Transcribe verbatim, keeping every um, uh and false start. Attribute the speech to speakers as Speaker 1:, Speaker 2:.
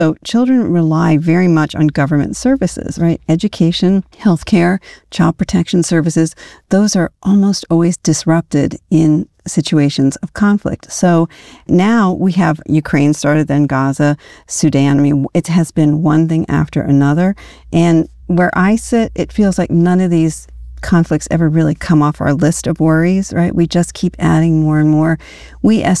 Speaker 1: So children rely very much on government services, right? Education, healthcare, child protection services, those are almost always disrupted in situations of conflict. So now we have Ukraine started, then Gaza, Sudan. I mean, it has been one thing after another. And where I sit, it feels like none of these conflicts ever really come off our list of worries, right? We just keep adding more and more. We